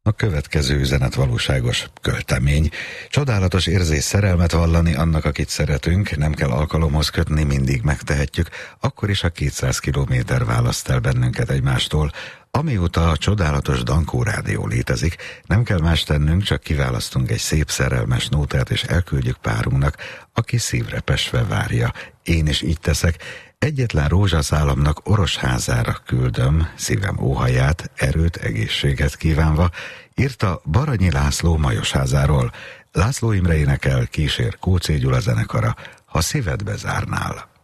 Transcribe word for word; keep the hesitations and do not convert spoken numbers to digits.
A következő üzenet valóságos költemény. Csodálatos érzés szerelmet vallani annak, akit szeretünk, nem kell alkalomhoz kötni, mindig megtehetjük, akkor is a kétszáz kilométer választ el bennünket egymástól. Amióta a csodálatos Dankó rádió létezik, nem kell más tennünk, csak kiválasztunk egy szép szerelmes nótát, és elküldjük párunknak, aki szívre pesve várja. Én is így teszek. Egyetlen rózsaszálamnak Orosházára küldöm szívem óhaját, erőt, egészséget kívánva, írta Baranyi László Majosházáról. László Imre énekel, kísér Kóczé Gyula zenekara, Ha szívedbe zárnál.